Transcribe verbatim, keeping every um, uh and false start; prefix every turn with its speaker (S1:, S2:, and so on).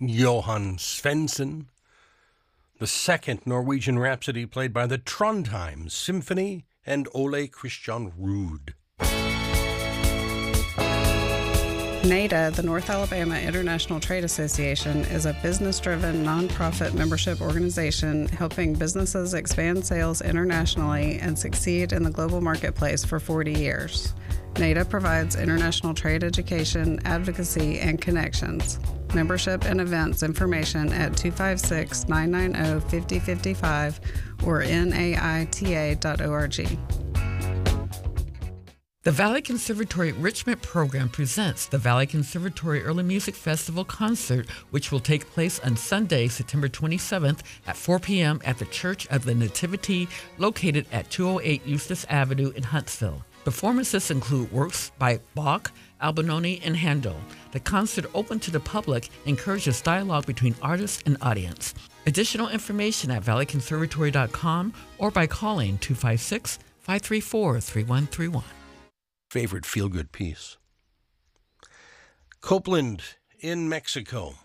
S1: Johann Svensson. The second Norwegian Rhapsody played by the Trondheim Symphony and Ole Christian Ruud.
S2: NADA, the North Alabama International Trade Association, is a business-driven, nonprofit membership organization helping businesses expand sales internationally and succeed in the global marketplace for forty years. NADA provides international trade education, advocacy, and connections. Membership and events information at two five six, nine nine zero, five zero five five or N A I T A dot org.
S3: The Valley Conservatory Richmond program presents the Valley Conservatory Early Music Festival concert, which will take place on Sunday, September twenty-seventh at four p.m. at the Church of the Nativity, located at two oh eight Eustis Avenue in Huntsville. Performances include works by Bach, Albinoni, and Handel. The concert, open to the public, encourages dialogue between artists and audience. Additional information at valley conservatory dot com or by calling two five six, five three four, three one three one.
S1: Favorite feel-good piece. Copeland in Mexico.